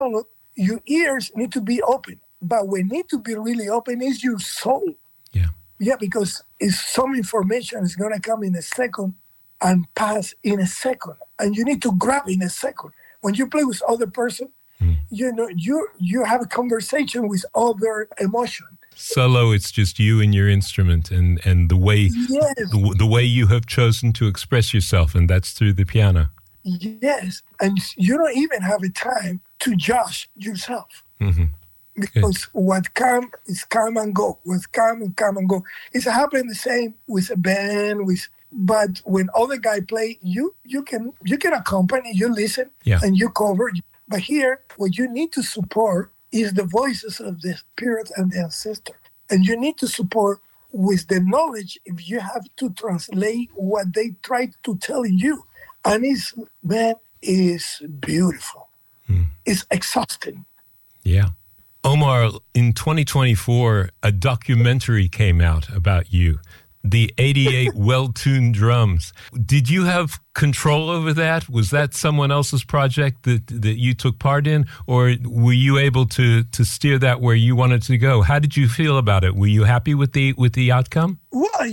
solo, your ears need to be open. But what need to be really open is your soul. Yeah. Yeah, because some information is going to come in a second and pass in a second. And you need to grab in a second. When you play with other person, you have a conversation with other emotion. Solo, it's just you and your instrument and the way the way you have chosen to express yourself, and that's through the piano. Yes, and you don't even have a time to judge yourself. Mm-hmm. Because what come is come and go. What come and go. It's happening the same with a band, but when other guy play, you can accompany, you listen, and you cover. But here, what you need to support is the voices of the spirit and the ancestor. And you need to support with the knowledge if you have to translate what they try to tell you. And it's beautiful. It's exhausting. Yeah. Omar, in 2024, a documentary came out about you, the 88 Well-Tuned Drums. Did you have control over that? Was that someone else's project that you took part in? Or were you able to steer that where you wanted to go? How did you feel about it? Were you happy with the outcome? Well,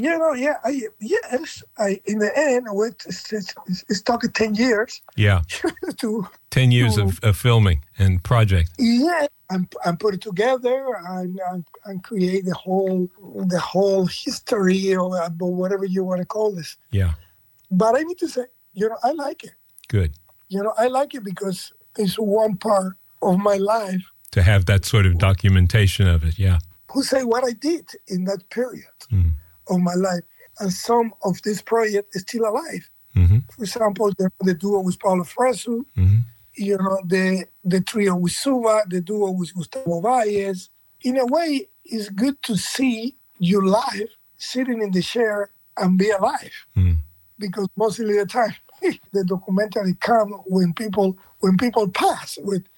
yes. In the end, it's talking 10 years. Yeah. 10 years of filming and project. Yeah. And put it together and create the whole history or whatever you want to call this. Yeah. But I need to say, I like it. Good. I like it because it's one part of my life. To have that sort of documentation of it, yeah. Who say what I did in that period of my life. And some of this project is still alive. Mm-hmm. For example, the duo with Paulo Fresu, the trio with Suba, the duo with Gustavo Valles. In a way, it's good to see you live, sitting in the chair and be alive. Because mostly the time, the documentary come when people pass.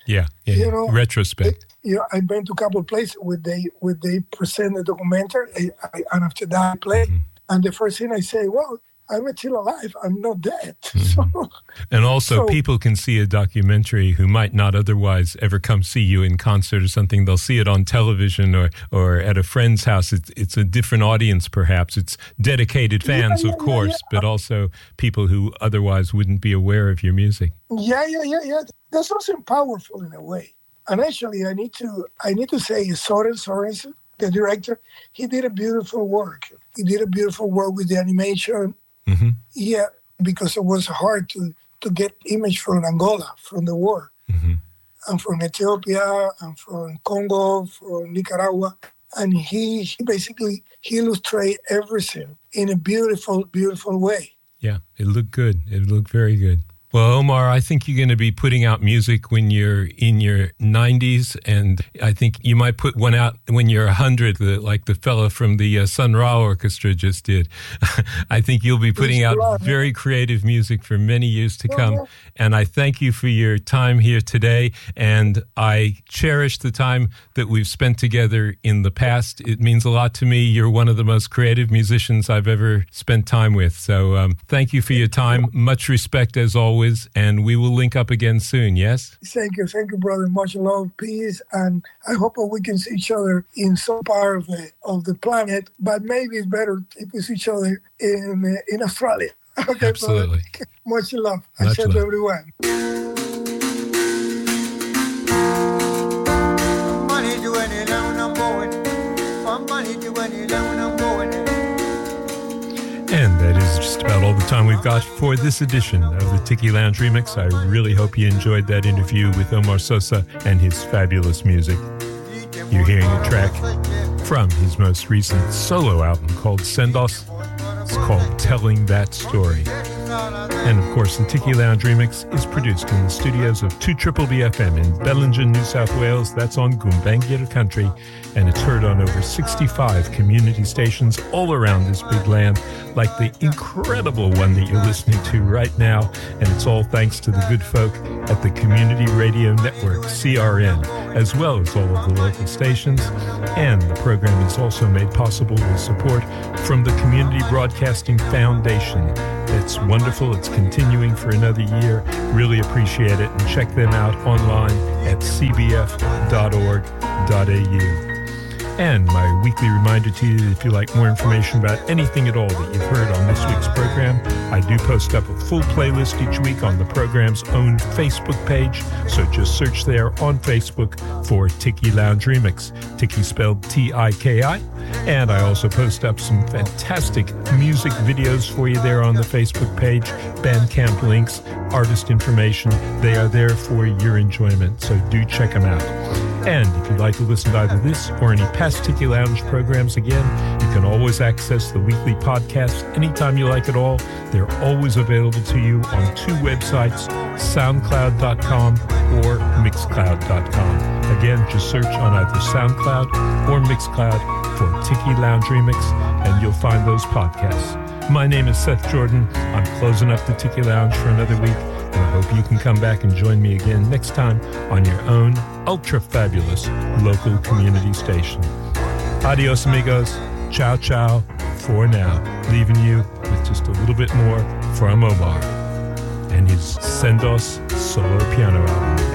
Retrospect. I've been to a couple of places where they present the documentary, and after that I play. Mm-hmm. And the first thing I say, well, I'm still alive. I'm not dead. Mm-hmm. And also, people can see a documentary who might not otherwise ever come see you in concert or something. They'll see it on television or at a friend's house. It's a different audience, perhaps. It's dedicated fans, of course, but also people who otherwise wouldn't be aware of your music. Yeah. That's something powerful in a way. And actually, I need to say, Sorensen, the director, he did a beautiful work. He did a beautiful work with the animation. Mm-hmm. Yeah, because it was hard to get image from Angola, from the war, and from Ethiopia, and from Congo, from Nicaragua. And he basically illustrated everything in a beautiful, beautiful way. Yeah, it looked good. It looked very good. Well, Omar, I think you're going to be putting out music when you're in your 90s, and I think you might put one out when you're 100, like the fella from the Sun Ra Orchestra just did. I think you'll be putting out very creative music for many years to come, and I thank you for your time here today, and I cherish the time that we've spent together in the past. It means a lot to me. You're one of the most creative musicians I've ever spent time with, so thank you for your time. Much respect as always. And we will link up again soon, yes? Thank you, brother. Much love, peace, and I hope we can see each other in some part of the planet, but maybe it's better if we see each other in Australia. Okay, absolutely. Brother. Much love. I said to everyone. And that is just about all the time we've got for this edition of the Tiki Lounge Remix. I really hope you enjoyed that interview with Omar Sosa and his fabulous music. You're hearing a track from his most recent solo album called Sendos. It's called Telling That Story. And of course, the Tiki Lounge Remix is produced in the studios of 2BBFM in Bellingen, New South Wales. That's on Gumbaynggirr country, and it's heard on over 65 community stations all around this big land, like the incredible one that you're listening to right now. And it's all thanks to the good folk at the Community Radio Network, CRN, as well as all of the local stations. And the program is also made possible with support from the Community Broadcasting Foundation. That's one wonderful. It's continuing for another year. Really appreciate it. And check them out online at cbf.org.au. And my weekly reminder to you that if you like more information about anything at all that you've heard on this week's program, I do post up a full playlist each week on the program's own Facebook page. So just search there on Facebook for Tiki Lounge Remix. Tiki spelled T-I-K-I. And I also post up some fantastic music videos for you there on the Facebook page, Bandcamp links, artist information. They are there for your enjoyment, so do check them out. And if you'd like to listen to either this or any past Tiki Lounge programs again, you can always access the weekly podcasts anytime you like at all. They're always available to you on two websites, soundcloud.com or mixcloud.com. Again, just search on either SoundCloud or Mixcloud for Tiki Lounge Remix, and you'll find those podcasts. My name is Seth Jordan. I'm closing up the Tiki Lounge for another week, and I hope you can come back and join me again next time on your own ultra-fabulous local community station. Adios, amigos. Ciao, ciao. For now, leaving you with just a little bit more from Omar and his Sendos solo piano album.